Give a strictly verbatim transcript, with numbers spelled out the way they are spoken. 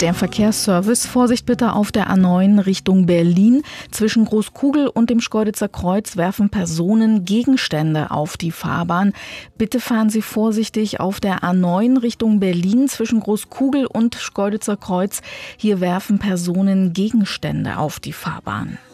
Der Verkehrsservice. Vorsicht bitte auf der A neun Richtung Berlin. Zwischen Großkugel und dem Schkeuditzer Kreuz werfen Personen Gegenstände auf die Fahrbahn. Bitte fahren Sie vorsichtig auf der A neun Richtung Berlin. Zwischen Großkugel und Schkeuditzer Kreuz. Hier werfen Personen Gegenstände auf die Fahrbahn.